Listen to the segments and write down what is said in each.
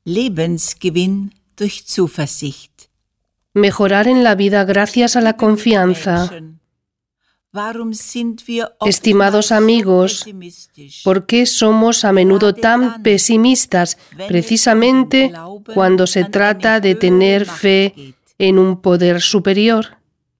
Lebensgewinn durch Zuversicht. Mejorar en la vida gracias a la confianza. Estimados amigos, ¿por qué somos a menudo tan pesimistas precisamente cuando se trata de tener fe en un poder superior?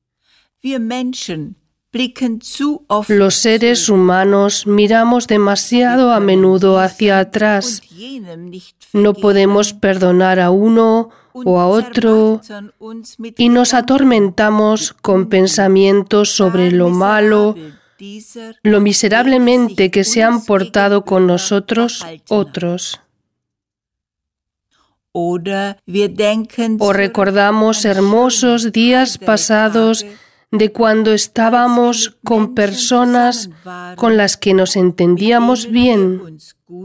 Los seres humanos miramos demasiado a menudo hacia atrás. No podemos perdonar a uno o a otro y nos atormentamos con pensamientos sobre lo malo, lo miserablemente que se han portado con nosotros otros. O recordamos hermosos días pasados de cuando estábamos con personas con las que nos entendíamos bien.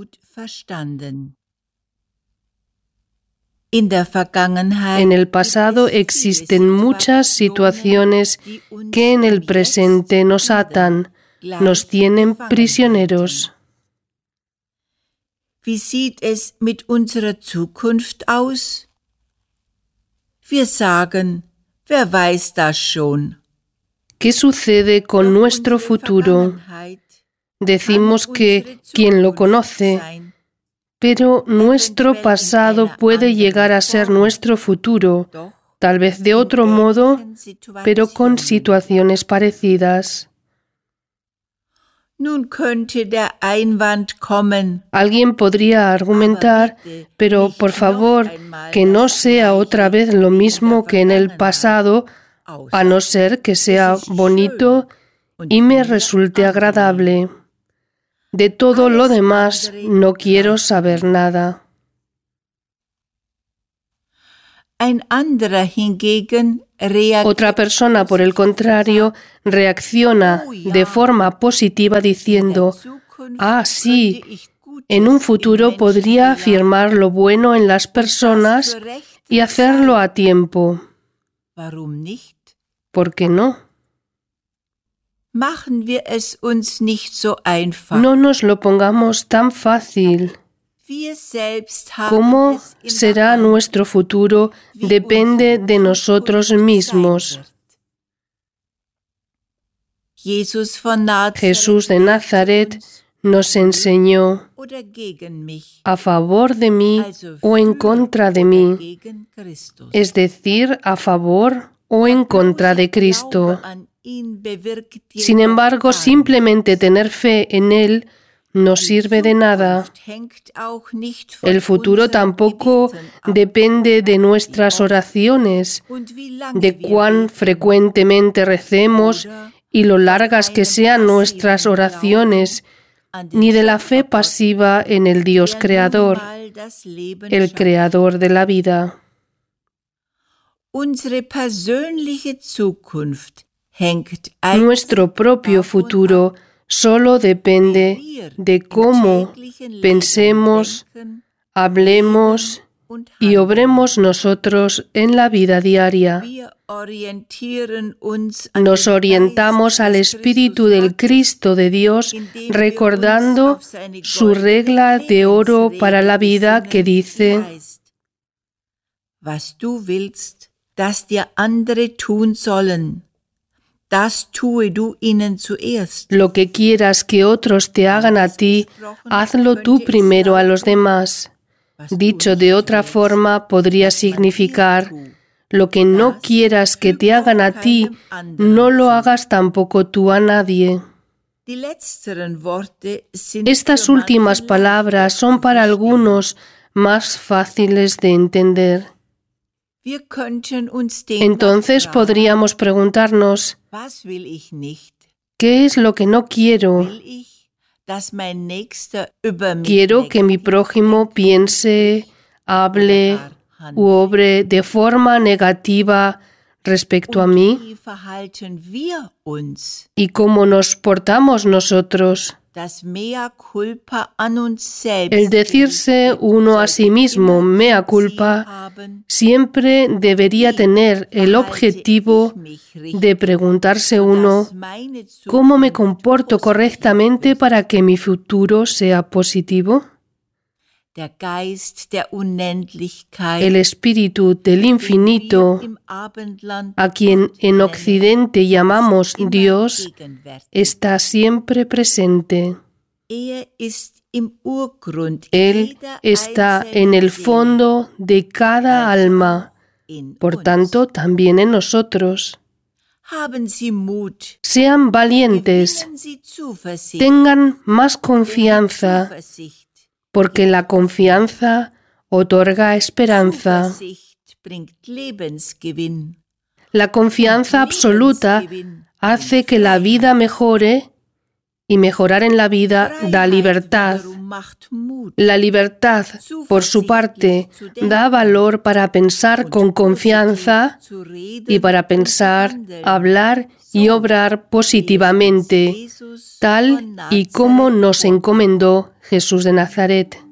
En el pasado existen muchas situaciones que en el presente nos atan, nos tienen prisioneros. Wie sieht es mit unserer Zukunft aus? Wir sagen, wer weiß das schon. ¿Qué sucede con nuestro futuro? Decimos que ¿quién lo conoce? Pero nuestro pasado puede llegar a ser nuestro futuro, tal vez de otro modo, pero con situaciones parecidas. Alguien podría argumentar, pero por favor, que no sea otra vez lo mismo que en el pasado, a no ser que sea bonito y me resulte agradable. De todo lo demás no quiero saber nada. Otra persona, por el contrario, reacciona de forma positiva diciendo: «Ah, sí, en un futuro podría afirmar lo bueno en las personas y hacerlo a tiempo». ¿Por qué no? No nos lo pongamos tan fácil. ¿Cómo será nuestro futuro? Depende de nosotros mismos. Jesús de Nazaret nos enseñó a favor de mí o en contra de mí, es decir, a favor o en contra de Cristo. Sin embargo, simplemente tener fe en Él no sirve de nada. El futuro tampoco depende de nuestras oraciones, de cuán frecuentemente recemos y lo largas que sean nuestras oraciones, ni de la fe pasiva en el Dios Creador, el Creador de la vida. Nuestro propio futuro solo depende de cómo pensemos, hablemos y obremos nosotros en la vida diaria. Nos orientamos al Espíritu del Cristo de Dios, recordando su regla de oro para la vida que dice: Was du willst, dass dir andere tun sollen, das tue du ihnen zuerst. Lo que quieras que otros te hagan a ti, hazlo tú primero a los demás. Dicho de otra forma, podría significar: lo que no quieras que te hagan a ti, no lo hagas tampoco tú a nadie. Estas últimas palabras son para algunos más fáciles de entender. Entonces podríamos preguntarnos: ¿qué es lo que no quiero? ¿Quiero que mi prójimo piense, hable u obre de forma negativa respecto a mí? ¿Y cómo nos portamos nosotros? El decirse uno a sí mismo mea culpa siempre debería tener el objetivo de preguntarse uno: ¿cómo me comporto correctamente para que mi futuro sea positivo? El Espíritu del Infinito, a quien en Occidente llamamos Dios, está siempre presente. Él está en el fondo de cada alma, por tanto también en nosotros. Sean valientes, tengan más confianza, porque la confianza otorga esperanza. La confianza absoluta hace que la vida mejore, y mejorar en la vida da libertad. La libertad, por su parte, da valor para pensar con confianza y para pensar, hablar y obrar positivamente, tal y como nos encomendó Jesús de Nazaret.